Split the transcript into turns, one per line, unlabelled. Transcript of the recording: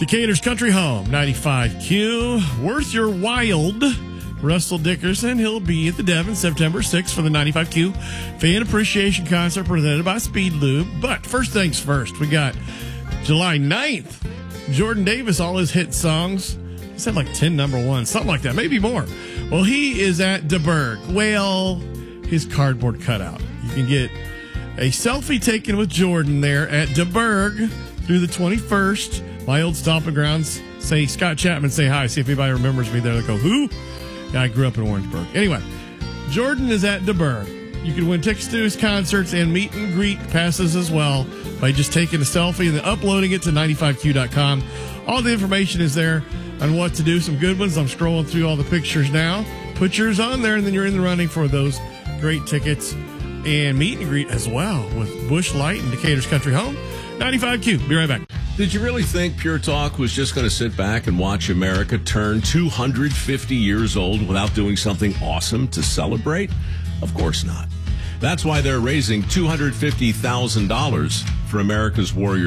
Decatur's Country Home, 95Q. Worth Your Wild. Russell Dickerson, he'll be at the Devon September 6th for the 95Q Fan Appreciation Concert presented by Speed Lube. But first things first, we got July 9th. Jordan Davis, all his hit songs. He said like 10 number ones, something like that, maybe more. Well, he is at DeBerg. Well, his cardboard cutout. You can get a selfie taken with Jordan there at DeBerg through the 21st. My old stomping grounds. Say, Scott Chapman, say hi. See if anybody remembers me there. They go, who? Yeah, I grew up in Orangeburg. Anyway, Jordan is at DeBerg. You can win tickets to his concerts and meet and greet passes as well by just taking a selfie and then uploading it to 95q.com. All the information is there on what to do. Some good ones. I'm scrolling through all the pictures now. Put yours on there, and then you're in the running for those great tickets and meet and greet as well with Busch Light and Decatur's Country Home. 95Q. Be right back.
Did you really think Pure Talk was just going to sit back and watch America turn 250 years old without doing something awesome to celebrate? Of course not. That's why they're raising $250,000 for America's Warrior